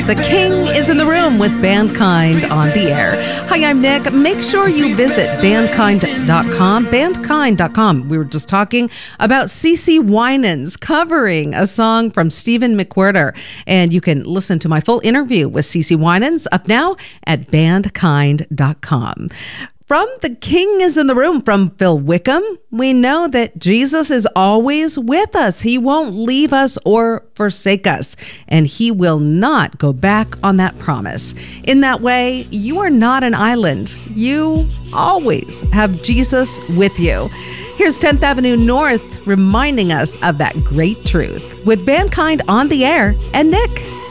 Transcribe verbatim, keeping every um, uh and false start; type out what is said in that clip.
The King is in the room with Bandkind on the air. Hi, I'm Nick. Make sure you visit bandkind dot com. bandkind dot com. We were just talking about CeCe Winans covering a song from Stephen McWhirter. And you can listen to my full interview with CeCe Winans up now at bandkind dot com. From The King is in the room from Phil Wickham, we know that Jesus is always with us. He won't leave us or forsake us, and he will not go back on that promise. In that way, you are not an island. You always have Jesus with you. Here's tenth Avenue North reminding us of that great truth with Bandkind on the air and Nick.